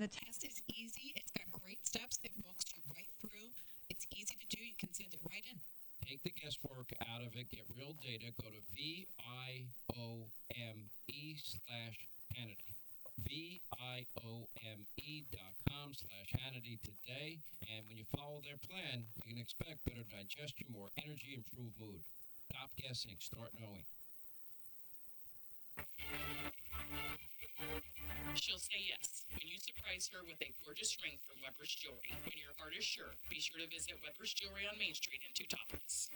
the test is easy. It's got great steps. It walks you right through. It's easy to do. You can send it right in. Take the guesswork out of it. Get real data. Go to VIOME/Hannity. VIOME.com/Hannity today. And when you follow their plan, you can expect better digestion, more energy, improved mood. Stop guessing. Start knowing. She'll say yes when you surprise her with a gorgeous ring from Weber's Jewelry. When your heart is sure, be sure to visit Weber's Jewelry on Main Street in Two Toppers.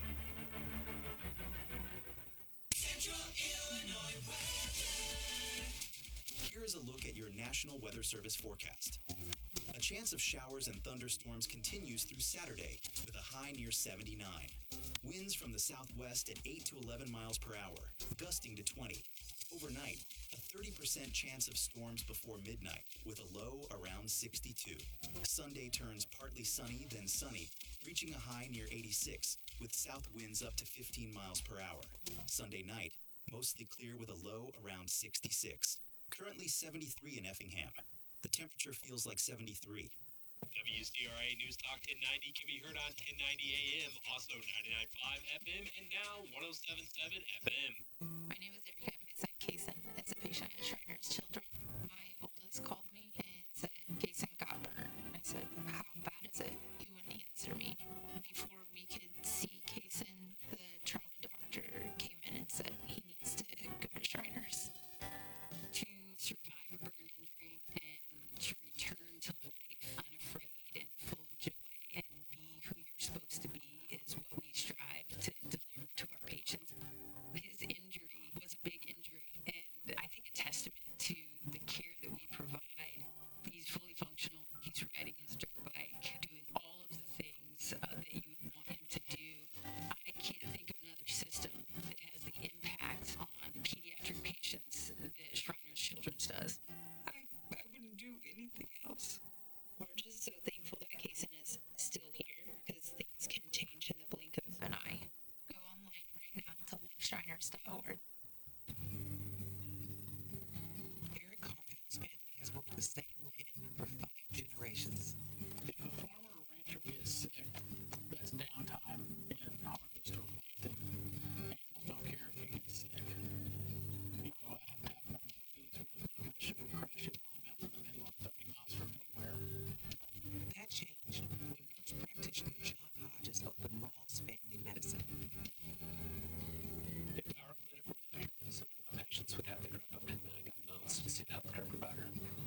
Central Illinois weather. Here is a look at your National Weather Service forecast. A chance of showers and thunderstorms continues through Saturday with a high near 79. Winds from the southwest at 8 to 11 miles per hour, gusting to 20. Overnight, a 30% chance of storms before midnight with a low around 62. Sunday turns partly sunny, then sunny, reaching a high near 86 with south winds up to 15 miles per hour. Sunday night, mostly clear with a low around 66. Currently 73 in Effingham. The temperature feels like 73. WCRA News Talk 1090 can be heard on 1090 AM, also 99.5 FM, and now 107.7 FM. My name is Erica. I said Kaysen. It's a patient at Shriners Children. My oldest called me and said Kaysen got burned. I said, how bad is it? He wouldn't answer me. Before we could see Kaysen, the trauma doctor came in and said he needs to go to Shriners. To survive a burn injury and to return to life unafraid and full of joy and be who you're supposed to be is what we strive to deliver to our patients. His injury was a big injury, and I think a testament to the care that we provide. He's fully functional. He's riding his dirt bike, doing all of the things that you would want him to do. I can't think of another system that has the impact on pediatric patients that Shriners Children's does. I wouldn't do anything else. We're just so thankful that Kaysen is still here because things can change in the blink of an eye. Go online right now to loveshriners.org. Eric Carpenter's family has worked the same land for 5 generations. If a farmer or rancher gets sick, that's downtime in harvest or planting. Animals don't care if you get sick. You know, I have one of the feeds with a good sugar crush and I'm out in the middle of 30 miles from anywhere. That changed when nurse practitioner John Hodges opened Rawls Family Medicine. If our clinic were there, some more patients would have to drive up to 9 miles to see a healthcare provider.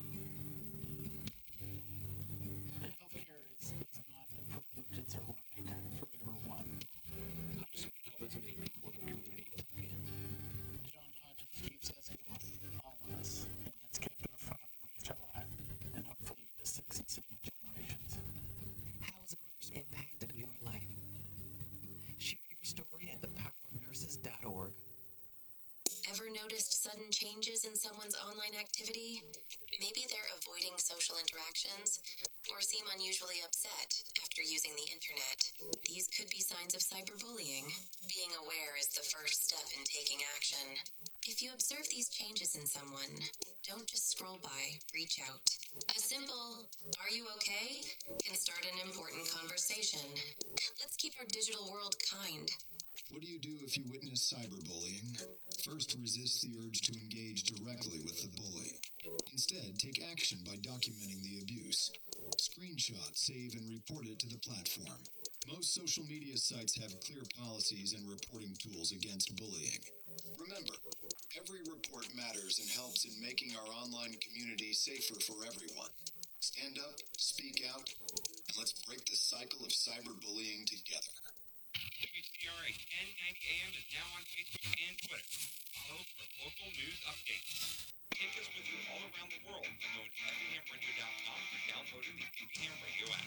And healthcare is not a privilege, it's a right for everyone. I just want to help as many people in the community as I can. John Hodges keeps us going, all of us, and that's kept our farm ranch alive, and hopefully the 6 and 7 generations. How has a nurse impacted your life? Share your story at thepowerofnurses.org. Ever noticed sudden changes in someone's online activity? Maybe they're avoiding social interactions or seem unusually upset after using the internet. These could be signs of cyberbullying. Being aware is the first step in taking action. If you observe these changes in someone, don't just scroll by, reach out. A simple, "Are you okay?" can start an important conversation. Let's keep our digital world kind. What do you do if you witness cyberbullying? First, resist the urge to engage directly with the bully. Instead, take action by documenting the abuse. Screenshot, save, and report it to the platform. Most social media sites have clear policies and reporting tools against bullying. Remember, every report matters and helps in making our online community safer for everyone. Stand up, speak out, and let's break the cycle of cyberbullying together. WCRA 1090 AM is now on Facebook and Twitter. Follow for local news updates. Take us with you all around the world by going to EffinghamRadio.com or downloading the Effingham Radio app.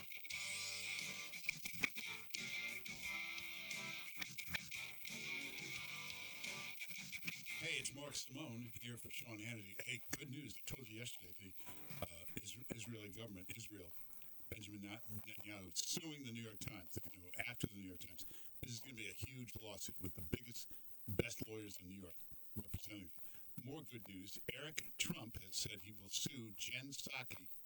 Hey, it's Mark Simone here for Sean Hannity. Hey, good news. I told you yesterday, the Israeli government, Israel, Benjamin Netanyahu, suing the New York Times, after the New York Times. This is going to be a huge lawsuit with the biggest, best lawyers in New York representing them. More good news. Eric Trump has said he will sue Jen Psaki